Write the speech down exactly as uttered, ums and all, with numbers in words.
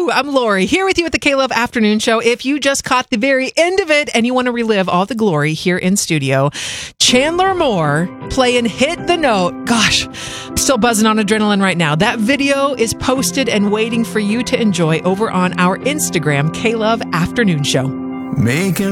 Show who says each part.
Speaker 1: Woo! I'm Lori, here with you at the K-Love Afternoon Show. If you just caught the very end of it and you want to relive all the glory here in studio, Chandler Moore playing Hit the Note. Gosh, still buzzing on adrenaline right now. That video is posted and waiting for you to enjoy over on our Instagram, K-Love Afternoon Show.
Speaker 2: Making